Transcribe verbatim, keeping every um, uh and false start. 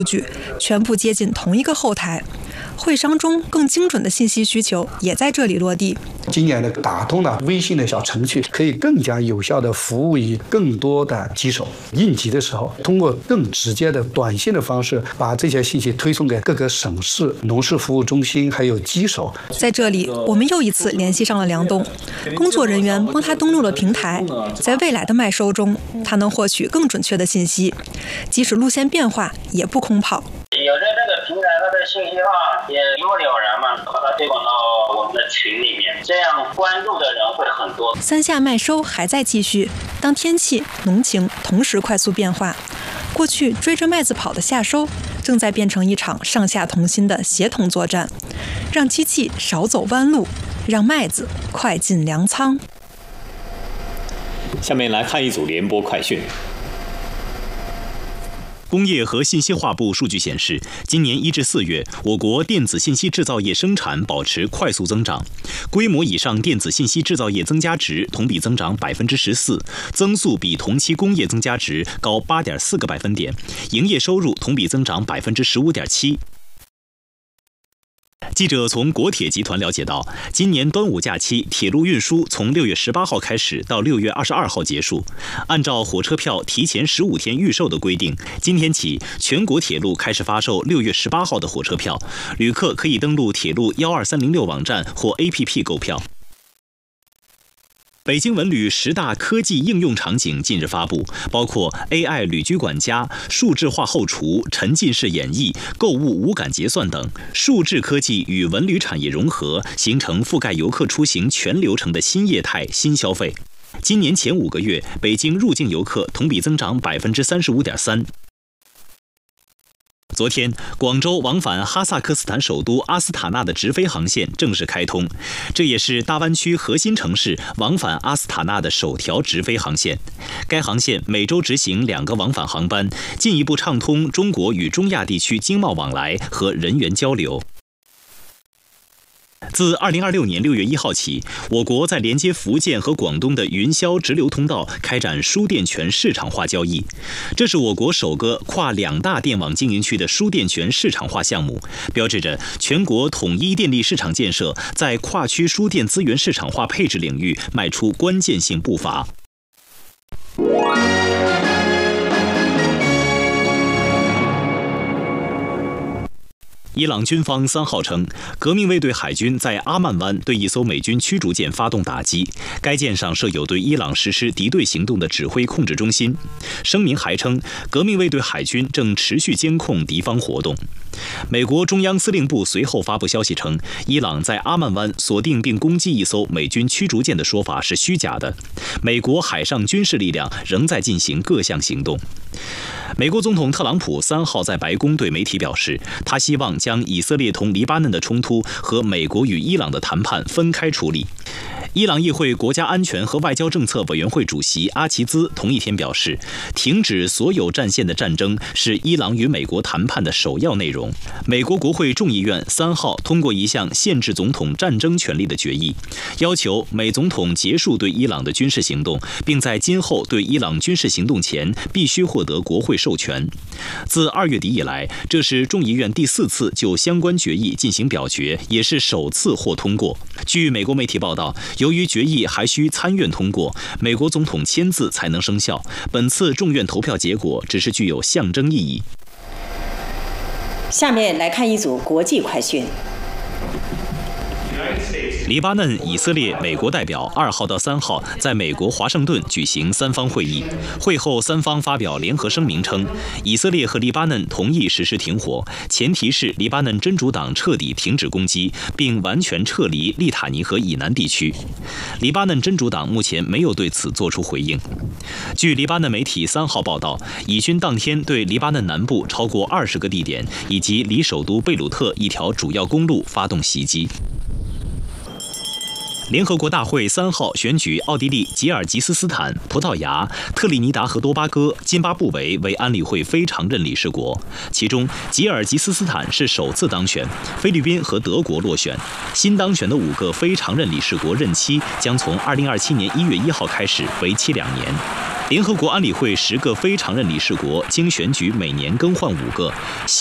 据全部接进同一个后台，会商中更精准的信息需求也在这里落地。 今年的打通了微信的小程序，可以更加有效的服务于更多的机手。应急的时候，通过更直接的短信的方式，把这些信息推送给各个省市农事服务中心还有机手。 在这里，我们又一次联系上了梁栋，工作人员帮他登录了平台，在未来的麦收中，他能获取更准确的信息，即使路线变化也不空跑。 有着这个平台，它的信息化也一目了然嘛，把它推广到我们的群里面，这样关注的人会很多。 三下麦收还在继续，当天气、农情同时快速变化，过去追着麦子跑的夏收，正在变成一场上下同心的协同作战，让机器少走弯路，让麦子快进粮仓。 下面来看一组联播快讯。工业和信息化部数据显示，今年一至四月，我国电子信息制造业生产保持快速增长，规模以上电子信息制造业增加值同比增长百分之十四，增速比同期工业增加值高八点四个百分点，营业收入同比增长百分之十五点七。记者从国铁集团了解到，今年端午假期铁路运输从六月十八号开始到六月二十二号结束。按照火车票提前十五天预售的规定，今天起全国铁路开始发售六月十八号的火车票，旅客可以登录铁路一二三零六网站或 A P P 购票。北京文旅十大科技应用场景近日发布，包括 A I 旅居管家、数字化后厨、沉浸式演绎、购物无感结算等。数字科技与文旅产业融合，形成覆盖游客出行全流程的新业态、新消费。今年前五个月，北京入境游客同比增长百分之三十五点三。昨天，广州往返哈萨克斯坦首都阿斯塔纳的直飞航线正式开通，这也是大湾区核心城市往返阿斯塔纳的首条直飞航线。该航线每周执行两个往返航班，进一步畅通中国与中亚地区经贸往来和人员交流。自二零二六年六月一号起，我国在连接福建和广东的云霄直流通道开展输电权市场化交易，这是我国首个跨两大电网经营区的输电权市场化项目，标志着全国统一电力市场建设在跨区输电资源市场化配置领域迈出关键性步伐。伊朗军方三号称，革命卫队海军在阿曼湾对一艘美军驱逐舰发动打击，该舰上设有对伊朗实施敌对行动的指挥控制中心。声明还称，革命卫队海军正持续监控敌方活动。美国中央司令部随后发布消息称，伊朗在阿曼湾锁定并攻击一艘美军驱逐舰的说法是虚假的，美国海上军事力量仍在进行各项行动。美国总统特朗普三号在白宫对媒体表示，他希望将以色列同黎巴嫩的冲突和美国与伊朗的谈判分开处理。伊朗议会国家安全和外交政策委员会主席阿齐兹同一天表示，停止所有战线的战争是伊朗与美国谈判的首要内容。美国国会众议院三号通过一项限制总统战争权利的决议，要求美总统结束对伊朗的军事行动，并在今后对伊朗军事行动前必须获得国会授权。自二月底以来，这是众议院第四次就相关决议进行表决，也是首次获通过。据美国媒体报道，由于决议还需参院通过，美国总统签字才能生效，本次众院投票结果只是具有象征意义。 下面来看一组国际快讯。 黎巴嫩、以色列、美国代表二号到三号在美国华盛顿举行三方会议。会后，三方发表联合声明称，以色列和黎巴嫩同意实施停火，前提是黎巴嫩真主党彻底停止攻击，并完全撤离利塔尼河以南地区。黎巴嫩真主党目前没有对此作出回应。据黎巴嫩媒体三号报道，以军当天对黎巴嫩南部超过二十个地点以及离首都贝鲁特一条主要公路发动袭击。联合国大会三号选举奥地利、吉尔吉斯斯坦、葡萄牙、特立尼达和多巴哥、津巴布韦为安理会非常任理事国，其中吉尔吉斯斯坦是首次当选，菲律宾和德国落选。新当选的五个非常任理事国任期将从二零二七年一月一号开始，为期两年。 联合国安理会十个非常任理事国经选举每年更换五个。